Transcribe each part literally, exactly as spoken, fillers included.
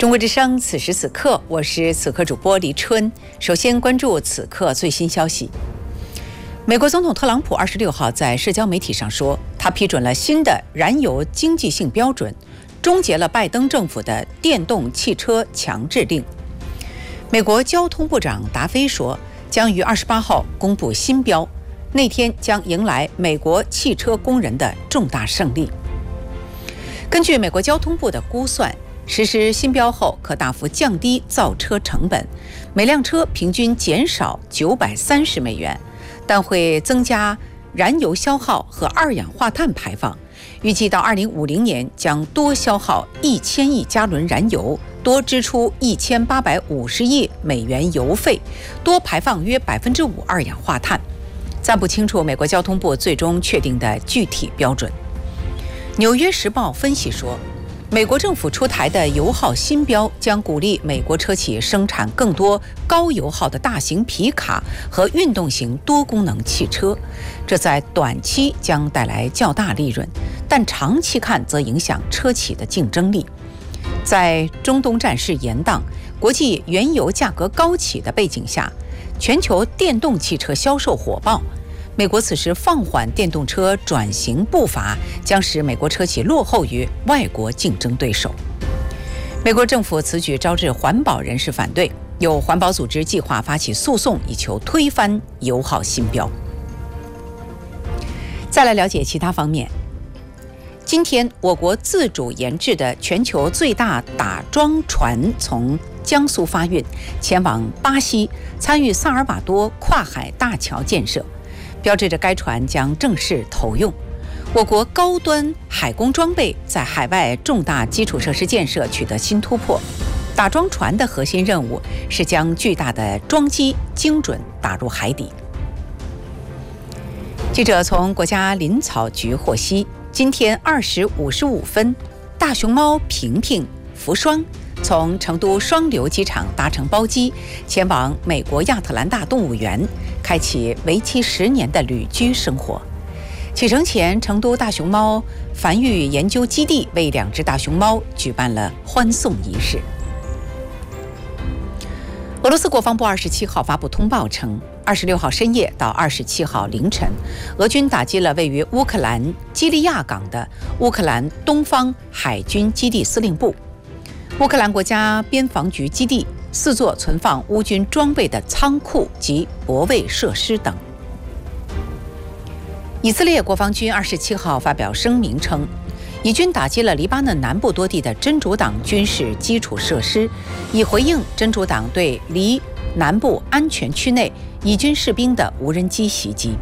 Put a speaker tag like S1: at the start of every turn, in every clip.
S1: 中国之声，此时此刻，我是此刻主播黎春。首先关注此刻最新消息。美国总统特朗普二十六号在社交媒体上说，他批准了新的燃油经济性标准，终结了拜登政府的电动汽车强制令。美国交通部长达菲说，将于二十八号公布新标，那天将迎来美国汽车工人的重大胜利。根据美国交通部的估算，实施新标后可大幅降低造车成本，每辆车平均减少九百三十美元，但会增加燃油消耗和二氧化碳排放。预计到二零五零年将多消耗一千亿加仑燃油，多支出一千八百五十亿美元油费，多排放约百分之五二氧化碳。暂不清楚美国交通部最终确定的具体标准。纽约时报分析说，美国政府出台的油耗新标将鼓励美国车企生产更多高油耗的大型皮卡和运动型多功能汽车，这在短期将带来较大利润，但长期看则影响车企的竞争力。在中东战事延宕、国际原油价格高企的背景下，全球电动汽车销售火爆。美国此时放缓电动车转型步伐，将使美国车企落后于外国竞争对手。美国政府此举招致环保人士反对，有环保组织计划发起诉讼，以求推翻油耗新标。再来了解其他方面。今天，我国自主研制的全球最大打桩船从江苏发运，前往巴西，参与萨尔瓦多跨海大桥建设，标志着该船将正式投用。我国高端海工装备在海外重大基础设施建设取得新突破。打桩船的核心任务是将巨大的桩机精准打入海底。记者从国家林草局获悉，今天二时五十五分，大熊猫平平、福双从成都双流机场搭乘包机，前往美国亚特兰大动物园，开启为期十年的旅居生活。启程前，成都大熊猫繁育研究基地为两只大熊猫举办了欢送仪式。俄罗斯国防部二十七号发布通报称，二十六号深夜到二十七号凌晨，俄军打击了位于乌克兰基利亚港的乌克兰东方海军基地司令部、乌克兰国家边防局基地、四座存放乌军装备的仓库及泊位设施等。以色列国防军二十七号发表声明称，以军打击了黎巴嫩南部多地的真主党军事基础设施，以回应真主党对黎南部安全区内以军士兵的无人机袭击。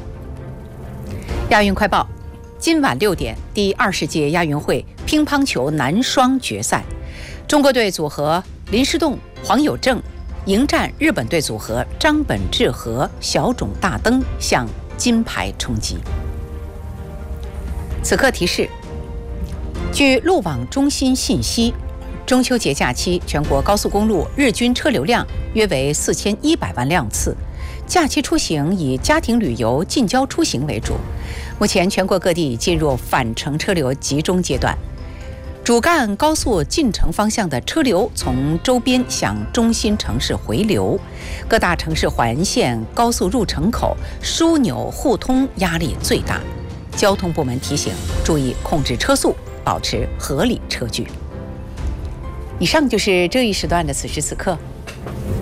S1: 亚运快报，今晚六点，第二十届亚运会乒乓球男双决赛，中国队组合林诗栋、黄有正迎战日本队组合张本智和小冢大登，向金牌冲击。此刻提示，据路网中心信息，中秋节假期全国高速公路日均车流量约为四千一百万辆次，假期出行以家庭旅游、近郊出行为主。目前全国各地进入返程车流集中阶段，主干高速进城方向的车流从周边向中心城市回流，各大城市环线高速入城口枢纽互通压力最大。交通部门提醒注意控制车速，保持合理车距。以上就是这一时段的此时此刻。